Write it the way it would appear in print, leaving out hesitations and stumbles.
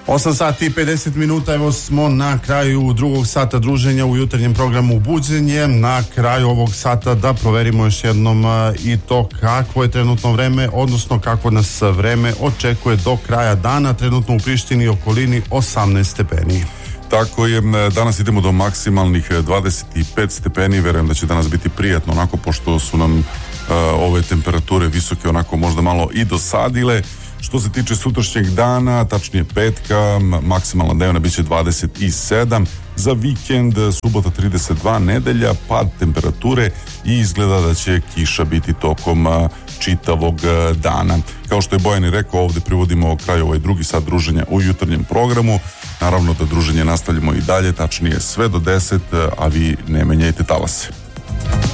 8 sati i 50 minuta, evo smo na kraju drugog sata druženja u jutarnjem programu Buđenje. Na kraju ovog sata da proverimo još jednom i to kakvo je trenutno vreme, odnosno kako nas vreme očekuje do kraja dana. Trenutno u Prištini i okolini 18 stepeni. Tako je, danas idemo do maksimalnih 25 stepeni, verujem da će danas biti prijatno, onako pošto su nam ove temperature visoke, onako možda malo i dosadile. Što se tiče sutrašnjeg dana, tačnije petka, maksimalna dnevna biće 27, za vikend subota 32, nedelja pad temperature i izgleda da će kiša biti tokom čitavog dana. Kao što je Bojan i rekao, ovde privodimo kraju ovaj drugi sat druženja u jutarnjem programu. Naravno da druženje nastavljamo i dalje, tačnije sve do 10, a vi ne menjajte talase.